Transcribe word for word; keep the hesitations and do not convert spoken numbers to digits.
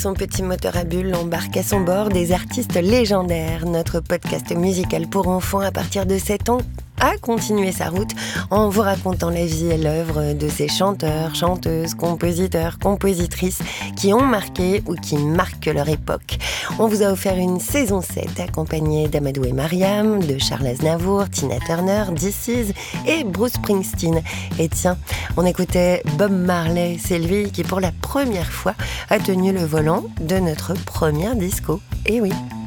Son petit moteur à bulles embarque à son bord des artistes légendaires. Notre podcast musical pour enfants à partir de sept ans a continué sa route en vous racontant la vie et l'œuvre de ces chanteurs, chanteuses, compositeurs, compositrices qui ont marqué ou qui marquent leur époque. On vous a offert une saison sept accompagnée d'Amadou et Mariam, de Charles Aznavour, Tina Turner, This Is et Bruce Springsteen. Et tiens, on écoutait Bob Marley, c'est lui qui pour la première fois a tenu le volant de notre première disco. Et oui.